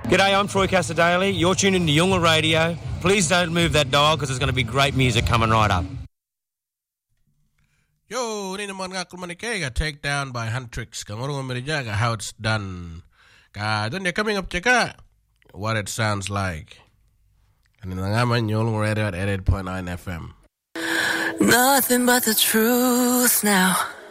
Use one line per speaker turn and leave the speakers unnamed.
G'day, I'm Troy Casadale. You're tuned into Yungle Radio. Please don't move that dial because there's going to be great music coming right up.
Yo, ini naman nga kumanikay take down by Huntrix. Kangurong Amerijaga, how it's done. Then you're coming up cheka what it sounds like. And in the Ngaman Yungle Radio at 88.9 FM.
Nothing but the truth now.